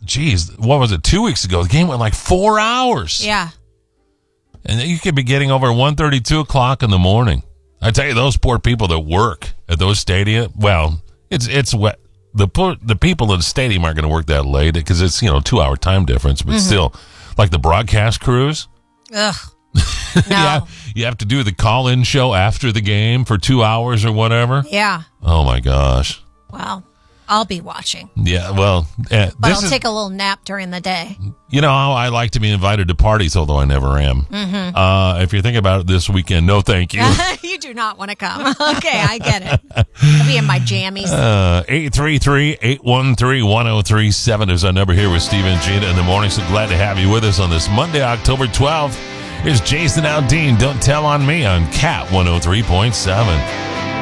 geez, what was it, 2 weeks ago? The game went like 4 hours. Yeah. And you could be getting over 1:30, 2 o'clock in the morning. I tell you, those poor people that work at those stadia, well, it's wet. The people in the stadium aren't going to work that late because it's, 2-hour time difference, but still, like the broadcast crews. Ugh. No. Yeah, you have to do the call-in show after the game for 2 hours or whatever. Yeah. Oh, my gosh. Well, I'll be watching. Yeah, well, But I'll take a little nap during the day. You know how I like to be invited to parties, although I never am. If you're thinking about it this weekend, no thank you. You do not want to come. Okay, I get it. I'll be in my jammies. 833-813-1037 is our number here with Steve and Gina in the morning. So glad to have you with us on this Monday, October 12th. Here's Jason Aldean, Don't Tell on Me on Cat 103.7.